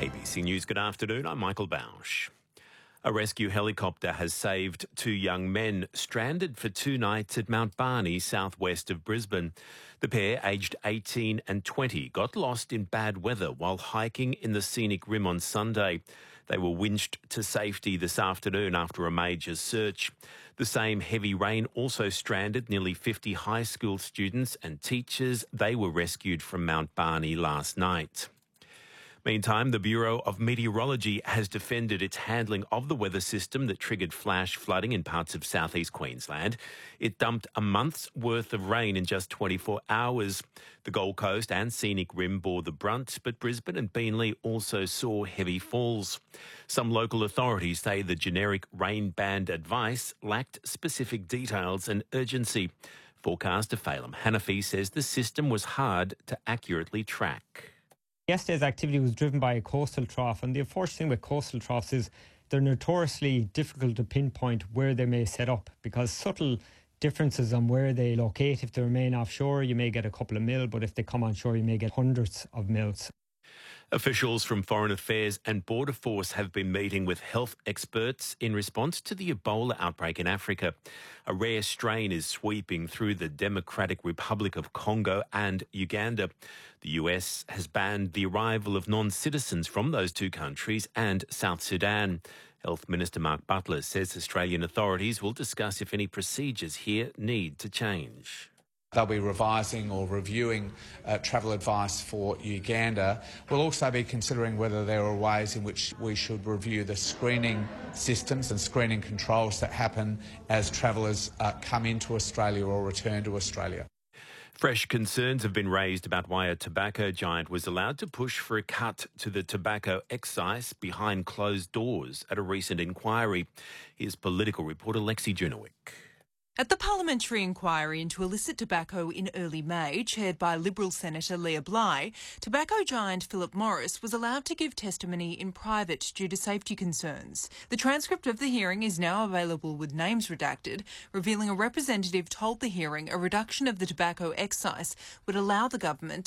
ABC News, good afternoon. I'm Michael Bausch. A rescue helicopter has saved two young men stranded for 2 nights at Mount Barney, southwest of Brisbane. The pair, aged 18 and 20, got lost in bad weather while hiking in the scenic rim on Sunday. They were winched to safety this afternoon after a major search. The same heavy rain also stranded nearly 50 high school students and teachers. They were rescued from Mount Barney last night. Meantime, the Bureau of Meteorology has defended its handling of the weather system that triggered flash flooding in parts of southeast Queensland. It dumped a month's worth of rain in just 24 hours. The Gold Coast and Scenic Rim bore the brunt, but Brisbane and Beenleigh also saw heavy falls. Some local authorities say the generic rain band advice lacked specific details and urgency. Forecaster Phelim Hanafi says the system was hard to accurately track. Yesterday's activity was driven by a coastal trough, and the unfortunate thing with coastal troughs is they're notoriously difficult to pinpoint where they may set up because subtle differences on where they locate. If they remain offshore, you may get a couple of mil, but if they come on shore, you may get hundreds of mils. Officials from Foreign Affairs and Border Force have been meeting with health experts in response to the Ebola outbreak in Africa. A rare strain is sweeping through the Democratic Republic of Congo and Uganda. The US has banned the arrival of non-citizens from those two countries and South Sudan. Health Minister Mark Butler says Australian authorities will discuss if any procedures here need to change. They'll be revising or reviewing travel advice for Uganda. We'll also be considering whether there are ways in which we should review the screening systems and screening controls that happen as travellers come into Australia or return to Australia. Fresh concerns have been raised about why a tobacco giant was allowed to push for a cut to the tobacco excise behind closed doors at a recent inquiry. Here's political reporter Lexi Junowick. At the parliamentary inquiry into illicit tobacco in early May, chaired by Liberal Senator Leah Bly, tobacco giant Philip Morris was allowed to give testimony in private due to safety concerns. The transcript of the hearing is now available with names redacted, revealing a representative told the hearing a reduction of the tobacco excise would allow the government